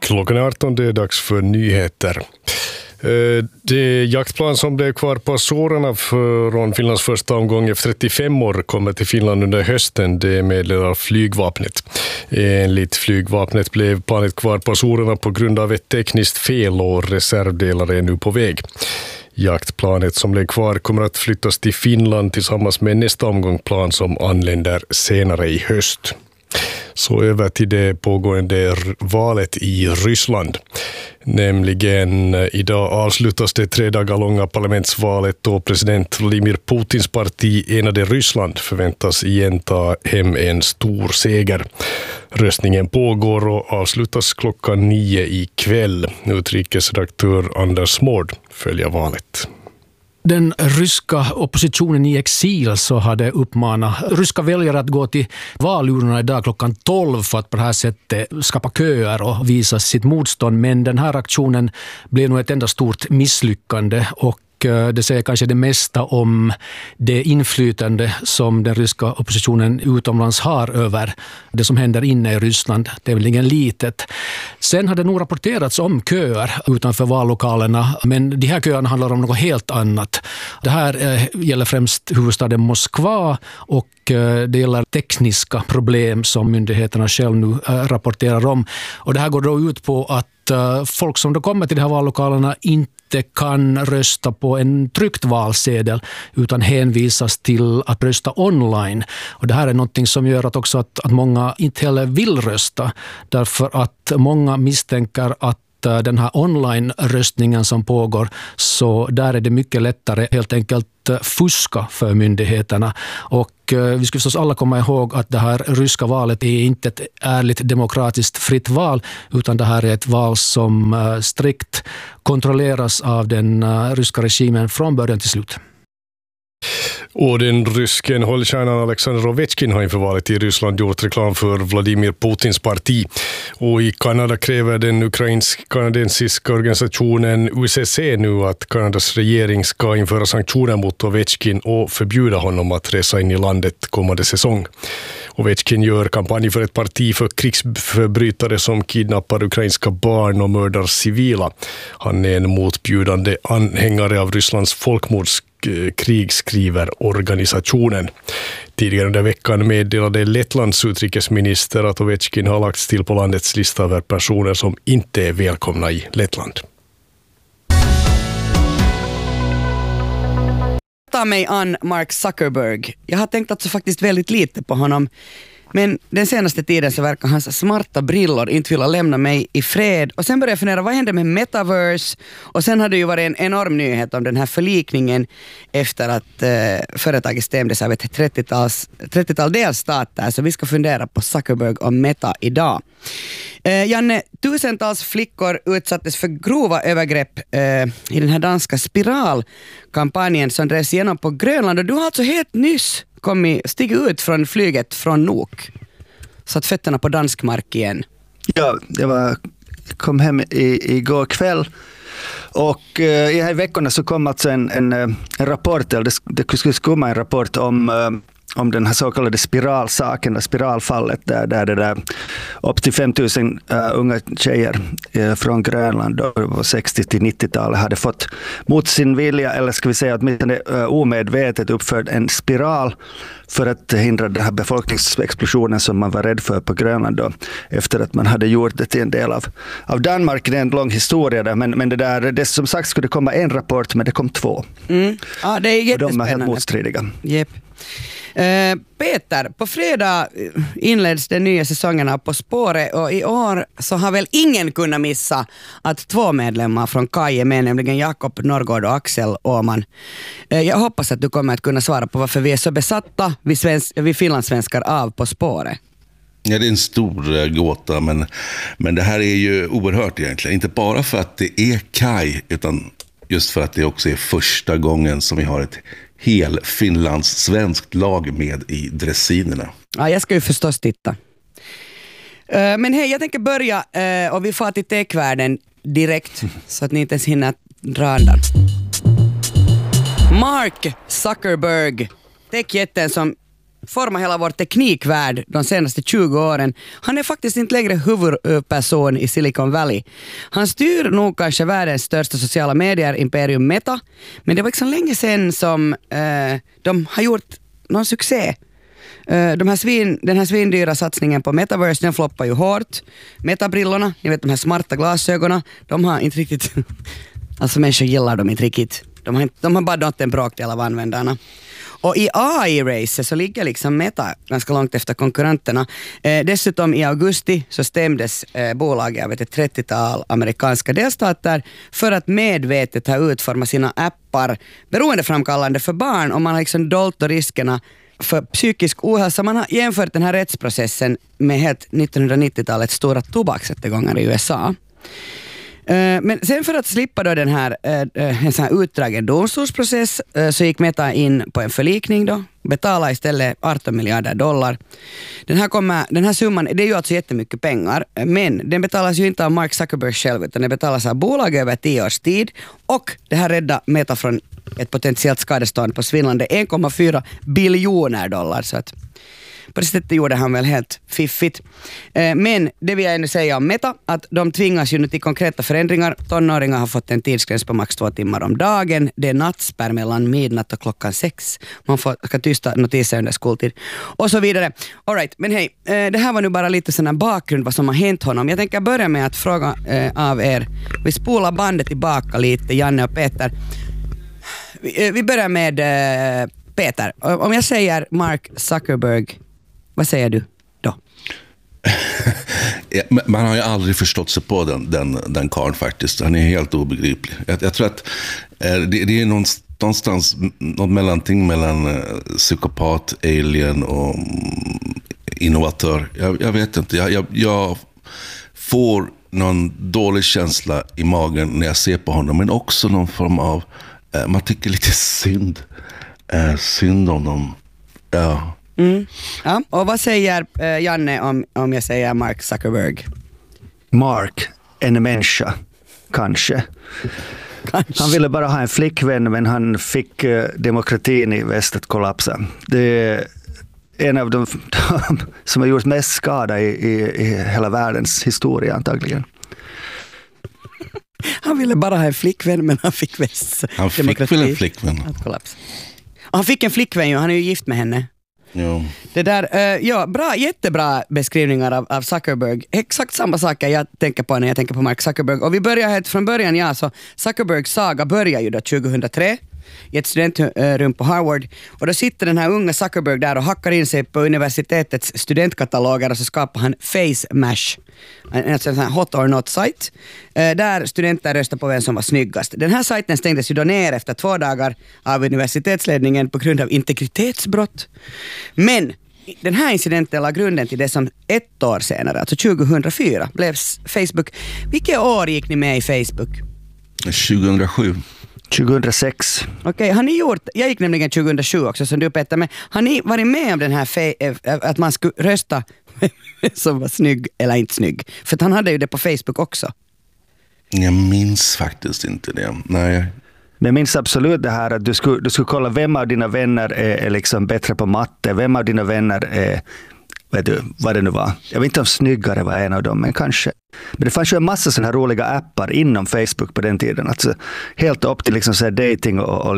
Klockan är 18, det är dags för nyheter. Det jaktplan som blev kvar på Azorerna från Finlands första omgång efter 35 år kommer till Finland under hösten. Det meddelar flygvapnet. Enligt flygvapnet blev planet kvar på Azorerna på grund av ett tekniskt fel och reservdelar är nu på väg. Jaktplanet som blev kvar kommer att flyttas till Finland tillsammans med nästa omgång plan som anländer senare i höst. Så över till det pågående valet i Ryssland. Nämligen idag avslutas det 3 dagar långa parlamentsvalet och president Vladimir Putins parti Enade Ryssland förväntas igen ta hem en stor seger. Röstningen pågår och avslutas klockan 9 ikväll. Utrikesredaktör Anders Mård följer valet. Den ryska oppositionen i exil så hade uppmanat ryska väljare att gå till valurnorna idag klockan 12 för att på det här sättet skapa köer och visa sitt motstånd. Men den här aktionen blev nog ett enda stort misslyckande och det säger kanske det mesta om det inflytande som den ryska oppositionen utomlands har över det som händer inne i Ryssland. Det är väl ingen litet. Sen har det nog rapporterats om köer utanför vallokalerna, men de här köerna handlar om något helt annat. Det här gäller främst huvudstaden Moskva och det gäller tekniska problem som myndigheterna själv nu rapporterar om. Och det här går då ut på att folk som då kommer till de här vallokalerna inte kan rösta på en tryckt valsedel utan hänvisas till att rösta online. Och det här är något som gör att också att många inte heller vill rösta därför att många misstänker att den här online-röstningen som pågår, så där är det mycket lättare helt enkelt fuska för myndigheterna. Och vi ska förstås alla komma ihåg att det här ryska valet är inte ett ärligt demokratiskt fritt val, utan det här är ett val som strikt kontrolleras av den ryska regimen från början till slut. Och den rysken hållkärnan Alexander Ovechkin har inför valet i Ryssland gjort reklam för Vladimir Putins parti. Och i Kanada kräver den ukrainsk-kanadensiska organisationen UCC nu att Kanadas regering ska införa sanktioner mot Ovechkin och förbjuda honom att resa in i landet kommande säsong. Ovechkin gör kampanj för ett parti för krigsförbrytare som kidnappar ukrainska barn och mördar civila. Han är en motbjudande anhängare av Rysslands folkmordskrig, skriver organisationen. Tidigare under veckan meddelade Lettlands utrikesminister att Ovechkin har lagts till på landets lista över personer som inte är välkomna i Lettland. Ta mig an Mark Zuckerberg. Jag har tänkt att så faktiskt väldigt lite på honom. Men den senaste tiden så verkar hans smarta brillor inte vilja lämna mig i fred. Och sen började jag fundera, vad hände med Metaverse? Och sen hade det ju varit en enorm nyhet om den här förlikningen efter att företaget stämdes av ett 30-tal delstater. Så vi ska fundera på Zuckerberg och Meta idag. Janne, tusentals flickor utsattes för grova övergrepp i den här danska spiralkampanjen som drevs igenom på Grönland. Och du har alltså helt nyss stigit ut från flyget från Nuuk, satt fötterna på dansk mark igen. Ja, kom hem igår kväll och i här veckorna så kom alltså en rapport, eller det skulle komma en rapport om den här så kallade spiralsaken, spiralfallet där det där upp till 5 000 unga tjejer från Grönland då på 60- till 90-talet hade fått mot sin vilja, eller ska vi säga åtminstone omedvetet uppförd en spiral för att hindra den här befolkningsexplosionen som man var rädd för på Grönland då, efter att man hade gjort det till en del av Danmark. Det är en lång historia där, men det som sagt skulle komma en rapport, men det kom 2. Ja, det är jättespännande. Och de är helt motstridiga. Yep. Peter, på fredag inleds den nya säsongen av På spåret och i år så har väl ingen kunnat missa att 2 medlemmar från Kaj är med, nämligen Jakob Norrgård och Axel Åman. Jag hoppas att du kommer att kunna svara på varför vi är så besatta vi finlandssvenskar av På spåret. Ja, det är en stor gåta, men det här är ju oerhört egentligen. Inte bara för att det är Kaj, utan just för att det också är första gången som vi har ett hel finlandssvenskt lag med i dressinerna. Ja, jag ska ju förstås titta. Men hej, jag tänker börja och vi får till tekvärlden direkt så att ni inte ens hinner dra andan. Mark Zuckerberg, techjätten som format hela vår teknikvärld de senaste 20 åren. Han är faktiskt inte längre huvudperson i Silicon Valley. Han styr nog kanske världens största sociala medier, imperium Meta, men det var liksom länge sedan som de har gjort någon succé. Den här svindyra satsningen på Metaverse, den floppar ju hårt. Metabrillorna, ni vet de här smarta glasögonen, de har inte riktigt, alltså människor gillar dem inte riktigt. De har bara nått en bråkdel av användarna. Och i AI-racet så ligger liksom Meta ganska långt efter konkurrenterna. Dessutom i augusti så stämdes bolaget av ett 30-tal amerikanska delstater för att medvetet ha utformat sina appar beroendeframkallande för barn, och man har liksom dolt riskerna för psykisk ohälsa. Man har jämfört den här rättsprocessen med helt 1990-talets stora tobaksrättegångar i USA. Men sen för att slippa då den här en sån här utdragen domstolsprocess så gick Meta in på en förlikning då, betala istället $18 miljarder. Den här summan, det är ju alltså jättemycket pengar, men den betalas ju inte av Mark Zuckerberg själv, utan den betalas av bolag över 10 års tid, och det här räddar Meta från ett potentiellt skadestånd på svindlande $1,4 biljoner, så att på det sättet gjorde han väl helt fiffigt. Men det vill jag ändå säga om Meta, att de tvingas ju nu till konkreta förändringar. Tonåringar har fått en tidsgräns på max 2 timmar om dagen. Det är nattspärr mellan midnatt och 6. Man ska tysta notiser under skoltid och så vidare. All right, men hej, det här var nu bara lite sån här bakgrund vad som har hänt honom. Jag tänker börja med att fråga av er. Vi spolar bandet tillbaka lite, Janne och Peter. Vi börjar med Peter. Om jag säger Mark Zuckerberg, vad säger du då? Man har ju aldrig förstått sig på den karln faktiskt. Han är helt obegriplig. Jag tror att det är någonstans något mellanting mellan psykopat, alien och innovatör. Jag vet inte. Jag får någon dålig känsla i magen när jag ser på honom, men också någon form av man tycker lite synd om dem. Ja. Ja, och vad säger Janne om jag säger Mark Zuckerberg? Mark, en människa, kanske. Han ville bara ha en flickvän, men han fick demokratin i väst att kollapsa. Det är en av de som har gjort mest skada i hela världens historia antagligen. Han ville bara ha en flickvän, men han fick väst. Han fick väl en flickvän. Att kollapsa. Och han fick en flickvän ju, han är ju gift med henne. Ja. Det där, bra, jättebra beskrivningar av Zuckerberg. Exakt samma saker jag tänker på när jag tänker på Mark Zuckerberg. Och vi börjar helt från början, så Zuckerbergs saga börjar ju då 2003 i ett studentrum på Harvard. Och då sitter den här unga Zuckerberg där och hackar in sig på universitetets studentkataloger, och så skapar han FaceMash, en sån här hot or not site, där studenter röstar på vem som var snyggast. Den här sajten stängdes ju då ner efter 2 dagar av universitetsledningen på grund av integritetsbrott. Men den här incidenten la grunden till det som 1 år senare, alltså 2004, blev Facebook. Vilket år gick ni med i Facebook? 2007. 2006. Okej, har ni gjort, jag gick nämligen 2007 också som du Peter, men har ni varit med om den här att man skulle rösta som var snygg eller inte snygg? För att han hade ju det på Facebook också. Jag minns faktiskt inte det. Nej. Men jag minns absolut det här att du skulle kolla vem av dina vänner är liksom bättre på matte, vem av dina vänner är, vet du vad det nu var. Jag vet inte om snyggare var en av dem, men kanske. Men det fanns ju en massa sådana här roliga appar inom Facebook på den tiden. Alltså, helt upp till liksom så här dating och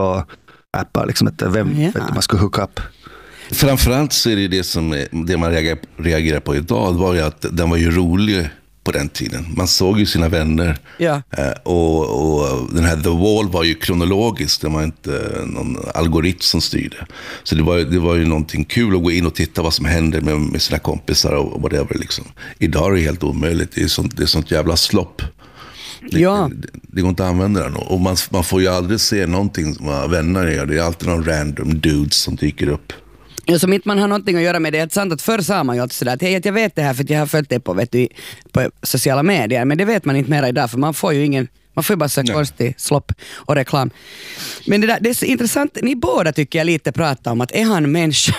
appar, liksom att vem man skulle hooka upp. Framförallt så är det man reagerar på idag, var ju att den var ju rolig på den tiden. Man såg ju sina vänner. Ja. Och den här The Wall var ju kronologiskt. Det var inte någon algoritm som styrde. Så det var ju någonting kul att gå in och titta vad som hände med sina kompisar och whatever liksom. Idag är det helt omöjligt. Det är sånt jävla slopp. Det går inte att använda den. Och man får ju aldrig se någonting som vänner gör. Det är alltid någon random dudes som dyker upp. Ja, som inte man har någonting att göra med det. Det är sant att förr sa man ju alltid sådär att jag vet det här för att jag har följt det på sociala medier. Men det vet man inte mer idag, för man får ju bara så konstig slopp och reklam. Men det är så intressant. Ni båda tycker jag lite pratar om att är han människa?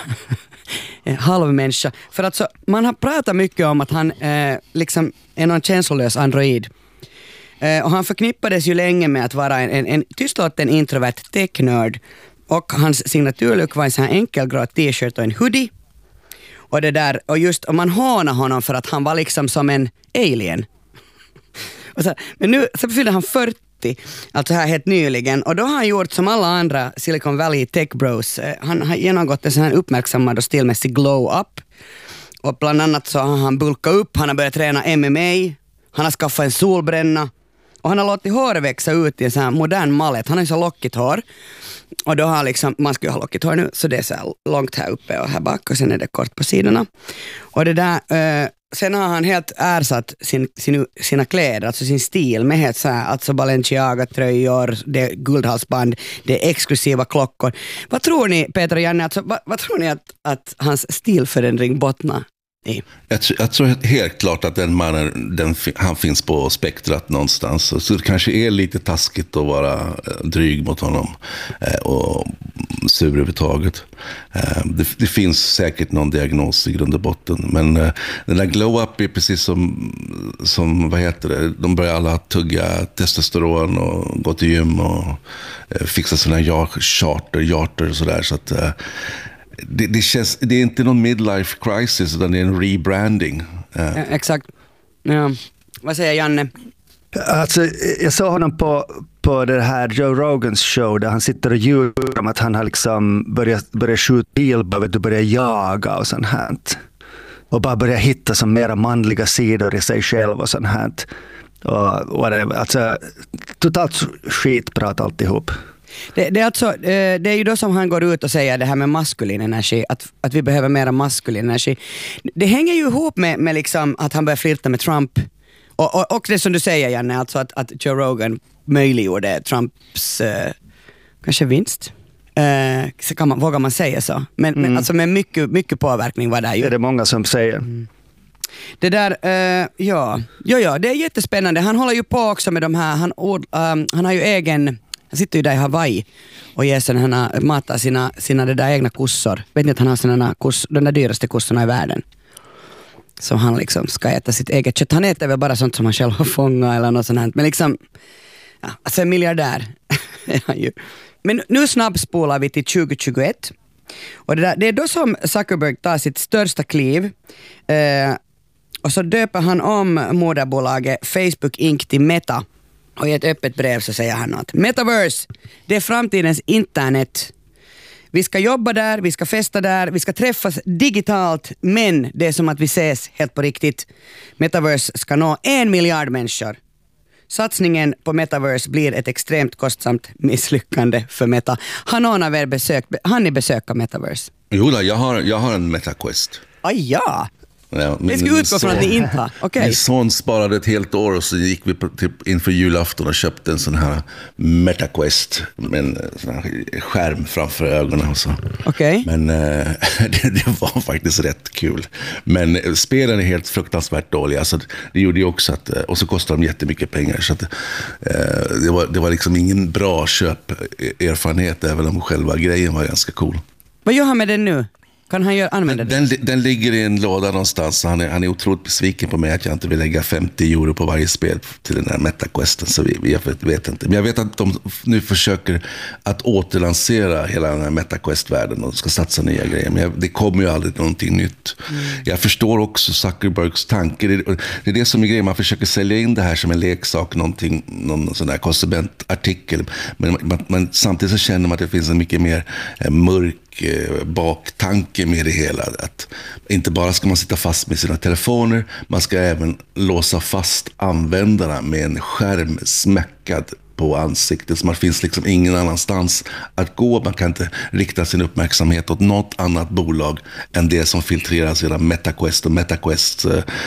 En halv människa. För att man har pratat mycket om att han liksom är någon känslolös android. Och han förknippades ju länge med att vara en tystlåten introvert technörd. Och hans signaturlook var en sån här enkelgrå t-shirt och en hoodie. Och det där, och just om man hånar honom för att han var liksom som en alien. Och så, men nu så fyllde han 40, alltså här helt nyligen, och då har han gjort som alla andra Silicon Valley tech bros. Han har genomgått en sån här uppmärksammad och stilmässig glow-up. Och bland annat så har han bulkat upp, han har börjat träna MMA, han har skaffat en solbränna och han har låtit håret växa ut i en sån här modern mallet. Han har ju så lockigt hår. Och då har liksom, man ska ju ha lockigt hår nu, så det är så här långt här uppe och här bak och sen är det kort på sidorna. Och det där, sen har han helt ersatt sina kläder, alltså sin stil med helt så här, alltså Balenciaga-tröjor, det är guldhalsband, det är exklusiva klockor. Vad tror ni, Peter och Janne, alltså, vad tror ni att hans stilförändring bottnar i? Jag tror helt klart att den mannen, han finns på spektrat någonstans. Så det kanske är lite taskigt att vara dryg mot honom och sur överhuvudtaget. Det finns säkert någon diagnos i grund och botten. Men den där glow-up är precis som vad heter det? De börjar alla tugga testosteron och gå till gym och fixa sina charter och sådär. Så att det är inte någon midlife crisis, utan det är en rebranding. Ja, exakt. Ja. Vad säger Janne? Alltså, jag såg honom på det här Joe Rogans show där han sitter och ljuger om att han har liksom börjat skjuta pilbövet och börjat jaga och sånt här. Och bara börja hitta som mera manliga sidor i sig själv och sånt här. Och alltså, totalt skitprat alltihop. Det är ju då som han går ut och säger det här med maskulin energi, att vi behöver mera maskulin energi. Det hänger ju ihop med liksom att han börjar flirta med Trump och det som du säger, Janne, alltså att Joe Rogan möjliggjorde Trumps kanske vinst. Vågar man säga så? Men alltså med mycket påverkning var det ju. Det är det många som säger. Det där, ja, det är jättespännande. Han håller ju på också med de här, han har ju han sitter ju där i Hawaii och ger sådana, matar sina det där egna kossor. Vet ni att han har den där dyraste kossorna i världen? Så han liksom ska äta sitt eget kött. Han äter väl bara sånt som han själv har fångat eller något sånt här. Men liksom, ja, alltså en miljardär är han ju. Men nu snabbspolar vi till 2021. Och det är då som Zuckerberg tar sitt största kliv. Och så döper han om moderbolaget Facebook Inc. till Meta. Och i ett öppet brev så säger han att Metaverse, det är framtidens internet. Vi ska jobba där, vi ska festa där, vi ska träffas digitalt, men det är som att vi ses helt på riktigt. Metaverse ska nå 1 miljard människor. Satsningen på Metaverse blir ett extremt kostsamt misslyckande för Meta. Har ni besökt Metaverse? Jo, jag har en MetaQuest. Ja. Ja, det ska utgå från att ni inte har. Okay. Min son sparade ett helt år och så gick vi inför julafton och köpte en sån här MetaQuest med en sån här skärm framför ögonen och så. Okay. Men det var faktiskt rätt kul. Men spelen är helt fruktansvärt dåliga, så det gjorde ju också att, och så kostar de jättemycket pengar, så att det var liksom ingen bra köperfarenhet, även om själva grejen var ganska cool. Vad gör han med den nu? Kan han använda den ligger i en låda någonstans. Han är otroligt besviken på mig att jag inte vill lägga 50 euro på varje spel till den här MetaQuesten. Så jag vet inte. Men jag vet att de nu försöker att återlansera hela den här MetaQuest-världen och ska satsa nya grejer. Men det kommer ju aldrig någonting nytt. Jag förstår också Zuckerbergs tanke. Det är det som är grejen. Man försöker sälja in det här som en leksak, någon sån där konsumentartikel. Men samtidigt så känner man att det finns en mycket mer mörk baktanke med det hela, att inte bara ska man sitta fast med sina telefoner, man ska även låsa fast användarna med en skärm smäckad på ansiktet, så man finns liksom ingen annanstans att gå. Man kan inte rikta sin uppmärksamhet åt något annat bolag än det som filtreras genom MetaQuest och MetaQuest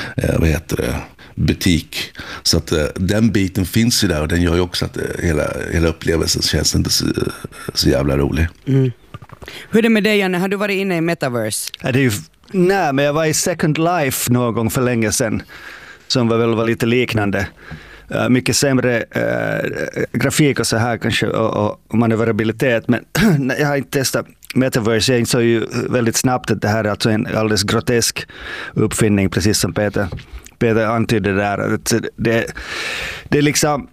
butik. Så att den biten finns ju där, och den gör ju också att hela upplevelsen känns inte så jävla rolig. Hur är det med dig, Janne? Har du varit inne i Metaverse? Nej, men jag var i Second Life någon gång för länge sedan, som var lite liknande. Mycket sämre grafik och så här kanske, och manövrabilitet, men jag har inte testat Metaverse. Jag insåg ju väldigt snabbt att det här är alltså en alldeles grotesk uppfinning, precis som Peter antydde där. Det är liksom,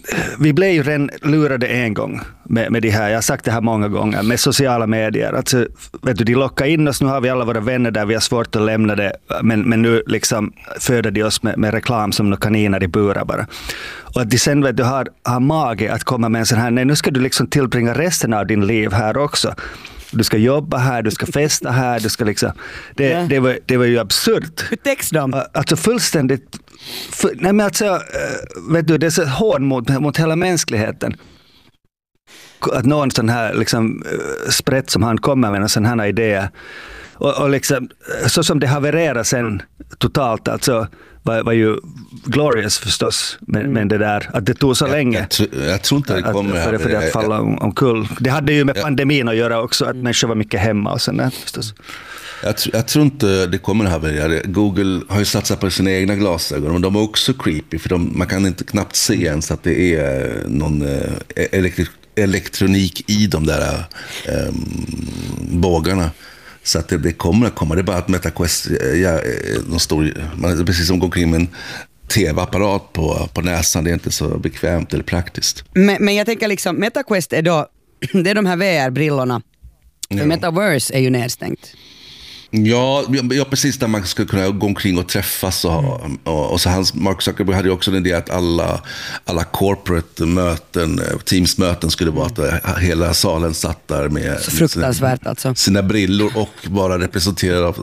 vi blev ju redan lurade en gång med det här. Jag har sagt det här många gånger med sociala medier. Alltså, vet du, de lockar in oss, nu har vi alla våra vänner där vi har svårt att lämna det, men nu liksom föder de oss med reklam som några kaniner i burar bara. Och att de sen vet du, har mage att komma med en sån här, nej nu ska du liksom tillbringa resten av din liv här också. Du ska jobba här, du ska festa här, du ska liksom... Det var ju absurt. Hur täcks de? Alltså fullständigt... nej men alltså, vet du, det är så hård mot hela mänskligheten. Att någon sån här liksom, sprätt som han kommer med en sån här idé. Och liksom, så som det havererar sen totalt, alltså var ju glorious förstås, men det där att det tog så länge. Jag tror inte det kommer för det att falla omkull. Det hade ju med pandemin att göra också, att människor var mycket hemma och sånt förstås. Jag tror inte det kommer att haverera. Google har ju satsat på sina egna glasögon, och de är också creepy, för man kan inte knappt se ens att det är någon elektronik i de där bågarna. Så att det kommer att komma. Det är bara att MetaQuest precis som går omkring med en tv-apparat på näsan. Det är inte så bekvämt eller praktiskt. Men jag tänker liksom, MetaQuest är då, det är de här VR-brillorna. För Metaverse är ju nedstängt. Ja, precis, där man ska kunna gå omkring och träffas och så Mark Zuckerberg hade ju också den idé att alla corporate möten, Teams-möten skulle vara att hela salen satt där med så fruktansvärt sina brillor och bara representerade av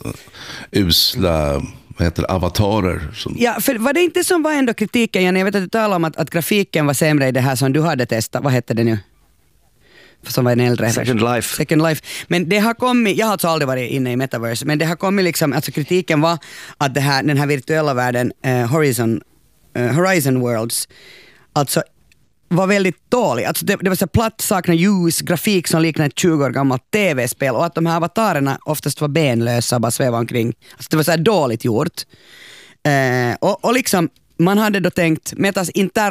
usla avatarer. Ja, för var det inte som var ändå kritiken, Janne? Jag vet att du talade om att grafiken var sämre i det här som du hade testat. Vad hette det nu? Som var en äldre Second Life. Men det har kommit, jag har alltså aldrig varit inne i Metaverse, men det har kommit liksom, alltså kritiken var att den här virtuella världen Horizon Worlds alltså var väldigt dålig. Alltså det var så platt, sakna ljus, grafik som liknade ett 20 år gammalt tv-spel, och att de här avatarerna oftast var benlösa och bara svävade omkring. Alltså det var så här dåligt gjort. Och liksom man hade då tänkt Metas